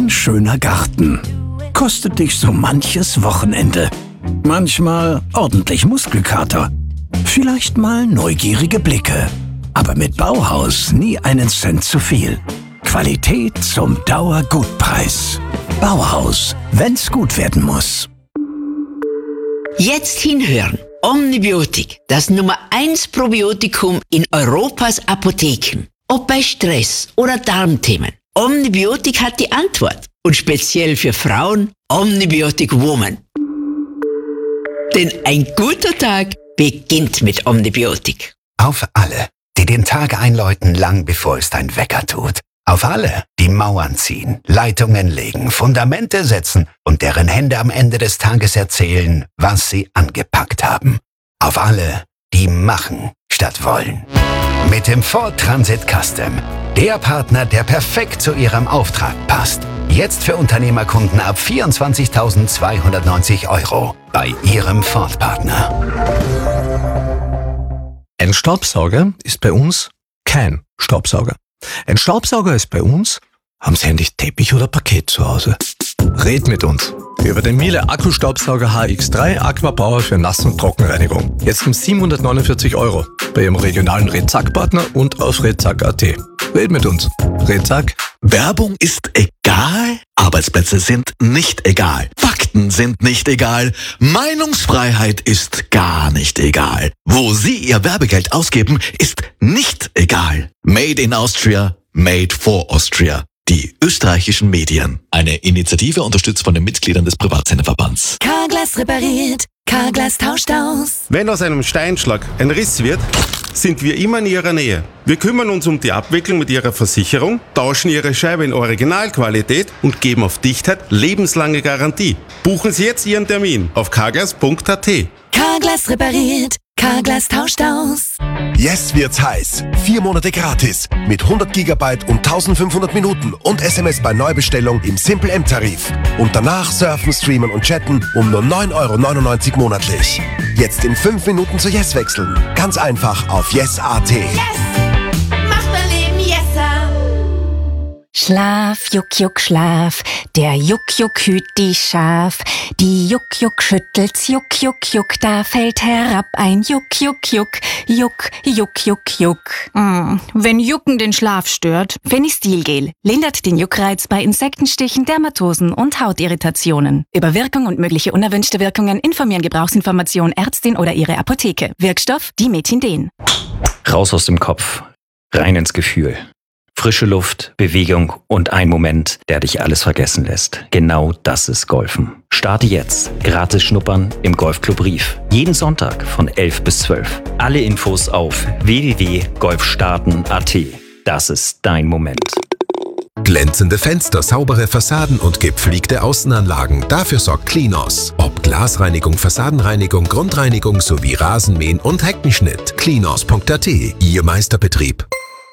schöner Garten. Kostet dich so manches Wochenende. Manchmal ordentlich Muskelkater. Vielleicht mal neugierige Blicke. Aber mit Bauhaus nie einen Cent zu viel. Qualität zum Dauergutpreis. Bauhaus, wenn's gut werden muss. Jetzt hinhören. Omnibiotik, das Nummer 1 Probiotikum in Europas Apotheken. Ob bei Stress oder Darmthemen. Omnibiotik hat die Antwort. Und speziell für Frauen, Omnibiotic Woman. Denn ein guter Tag beginnt mit Omnibiotik. Auf alle, die den Tag einläuten, lang bevor es dein Wecker tut. Auf alle, die Mauern ziehen, Leitungen legen, Fundamente setzen und deren Hände am Ende des Tages erzählen, was sie angepackt haben. Auf alle, die machen statt wollen. Mit dem Ford Transit Custom. Der Partner, der perfekt zu Ihrem Auftrag passt. Jetzt für Unternehmerkunden ab 24.290 € bei Ihrem Ford-Partner. Ein Staubsauger ist bei uns kein Staubsauger. Ein Staubsauger ist bei uns, haben Sie eigentlich Teppich oder Parkett zu Hause? Red mit uns über den Miele Akkustaubsauger HX3 Aquapower für Nass- und Trockenreinigung. Jetzt um 749 € bei Ihrem regionalen Redzack-Partner und auf redzack.at. Red mit uns. Redzack. Werbung ist egal, Arbeitsplätze sind nicht egal, Fakten sind nicht egal, Meinungsfreiheit ist gar nicht egal. Wo Sie Ihr Werbegeld ausgeben, ist nicht egal. Made in Austria, made for Austria. Die österreichischen Medien. Eine Initiative unterstützt von den Mitgliedern des Privatsenderverbands. Carglass repariert, Carglass tauscht aus. Wenn aus einem Steinschlag ein Riss wird, sind wir immer in Ihrer Nähe. Wir kümmern uns um die Abwicklung mit Ihrer Versicherung, tauschen Ihre Scheibe in Originalqualität und geben auf Dichtheit lebenslange Garantie. Buchen Sie jetzt Ihren Termin auf carglass.at. Carglass repariert, Carglass tauscht aus. Jetzt wird's heiß. 4 Monate gratis mit 100 GB und 1500 Minuten und SMS bei Neubestellung im Simple M-Tarif. Und danach surfen, streamen und chatten um nur 9,99 € monatlich. Jetzt in 5 Minuten zu Yes wechseln. Ganz einfach auf Yes.at. Yes! Macht mein Leben yesser! Schlaf, Juck, Juck, Schlaf, der Juck, Juck hüt die Schaf. Die Juck, Juck schüttelt's, Juck, Juck, Juck, da fällt herab ein Juck, Juck, Juck, Juck, Juck, Juck, Juck. Wenn Jucken den Schlaf stört. Fenistilgel lindert den Juckreiz bei Insektenstichen, Dermatosen und Hautirritationen. Über Wirkung und mögliche unerwünschte Wirkungen informieren Gebrauchsinformation Ärztin oder ihre Apotheke. Wirkstoff Dimethinden. Raus aus dem Kopf, rein ins Gefühl. Frische Luft, Bewegung und ein Moment, der dich alles vergessen lässt. Genau das ist Golfen. Starte jetzt. Gratis schnuppern im Golfclub Rief. Jeden Sonntag von 11 bis 12. Alle Infos auf www.golfstarten.at. Das ist dein Moment. Glänzende Fenster, saubere Fassaden und gepflegte Außenanlagen. Dafür sorgt Cleanos. Ob Glasreinigung, Fassadenreinigung, Grundreinigung sowie Rasenmähen und Heckenschnitt. Cleanos.at. Ihr Meisterbetrieb.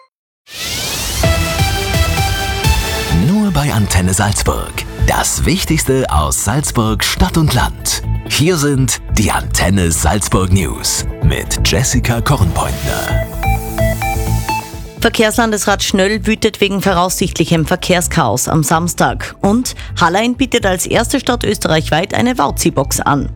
Nur bei Antenne Salzburg. Das Wichtigste aus Salzburg, Stadt und Land. Hier sind die Antenne Salzburg News mit Jessica Kornpointner. Verkehrslandesrat Schnöll wütet wegen voraussichtlichem Verkehrschaos am Samstag. Und Hallein bietet als erste Stadt österreichweit eine Wauzi-Box an.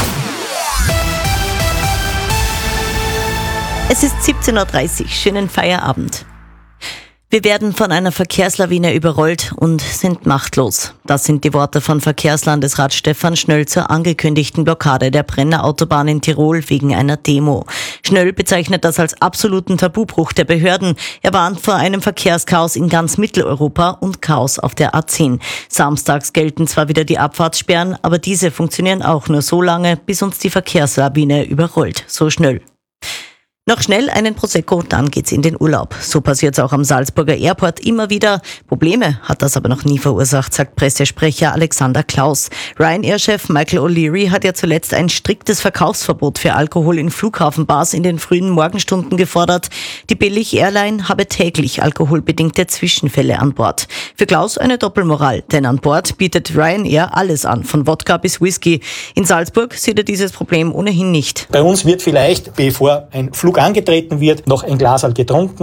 Es ist 17:30 Uhr. Schönen Feierabend. Wir werden von einer Verkehrslawine überrollt und sind machtlos. Das sind die Worte von Verkehrslandesrat Stefan Schnöll zur angekündigten Blockade der Brenner Autobahn in Tirol wegen einer Demo. Schnöll bezeichnet das als absoluten Tabubruch der Behörden. Er warnt vor einem Verkehrschaos in ganz Mitteleuropa und Chaos auf der A10. Samstags gelten zwar wieder die Abfahrtssperren, aber diese funktionieren auch nur so lange, bis uns die Verkehrslawine überrollt, so Schnöll. Noch schnell einen Prosecco, dann geht's in den Urlaub. So passiert's auch am Salzburger Airport immer wieder. Probleme hat das aber noch nie verursacht, sagt Pressesprecher Alexander Klaus. Ryanair-Chef Michael O'Leary hat ja zuletzt ein striktes Verkaufsverbot für Alkohol in Flughafenbars in den frühen Morgenstunden gefordert. Die Billig-Airline habe täglich alkoholbedingte Zwischenfälle an Bord. Für Klaus eine Doppelmoral, denn an Bord bietet Ryanair alles an, von Wodka bis Whisky. In Salzburg sieht er dieses Problem ohnehin nicht. Bei uns wird vielleicht, bevor ein Flug angetreten wird, noch ein Glas getrunken.